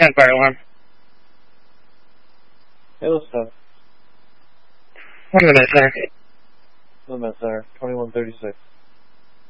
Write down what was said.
10 fire alarm. Hello, sir. 1 minute, sir. 1 minute, sir. 2136.